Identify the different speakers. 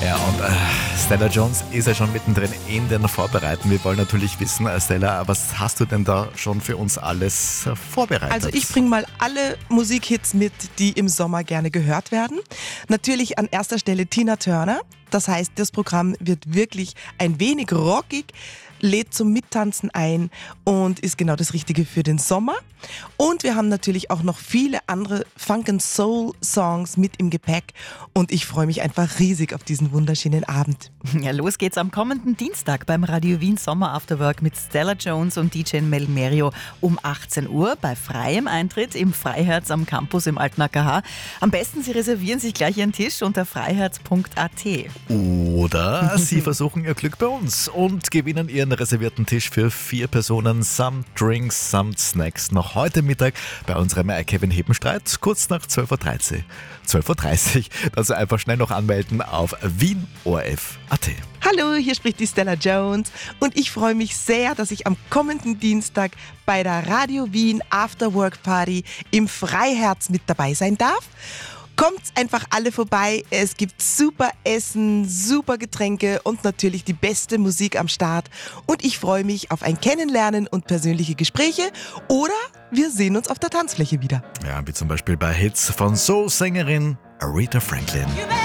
Speaker 1: Ja, und Stella Jones ist ja schon mittendrin in den Vorbereiten. Wir wollen natürlich wissen, Stella, was hast du denn da schon für uns alles vorbereitet?
Speaker 2: Also ich bringe mal alle Musikhits mit, die im Sommer gerne gehört werden. Natürlich an erster Stelle Tina Turner. Das heißt, das Programm wird wirklich ein wenig rockig, lädt zum Mittanzen ein und ist genau das Richtige für den Sommer. Und wir haben natürlich auch noch viele andere Funk and Soul Songs mit im Gepäck und ich freue mich einfach riesig auf diesen wunderschönen Abend.
Speaker 3: Ja, los geht's am kommenden Dienstag beim Radio Wien Sommer After Work mit Stella Jones und DJ Mel Merio um 18 Uhr bei freiem Eintritt im Freiherz am Campus im Alten AKH. Am besten Sie reservieren sich gleich Ihren Tisch unter freiherz.at.
Speaker 1: Oder Sie versuchen Ihr Glück bei uns und gewinnen Ihren reservierten Tisch für 4 Personen samt Drinks, samt Snacks noch heute Mittag bei unserem Kevin Hebenstreit, kurz nach 12.13 Uhr. 12.30 Uhr, also einfach schnell noch anmelden auf wienorf.at.
Speaker 2: Hallo, hier spricht die Stella Jones und ich freue mich sehr, dass ich am kommenden Dienstag bei der Radio Wien After Work Party im Freiherz mit dabei sein darf. Kommt einfach alle vorbei, es gibt super Essen, super Getränke und natürlich die beste Musik am Start. Und ich freue mich auf ein Kennenlernen und persönliche Gespräche oder wir sehen uns auf der Tanzfläche wieder.
Speaker 1: Ja, wie zum Beispiel bei Hits von Soul-Sängerin Aretha Franklin.